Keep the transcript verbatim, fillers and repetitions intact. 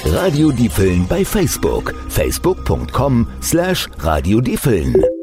Radio Diefeln bei Facebook. facebook punkt com slash Radio Diefeln.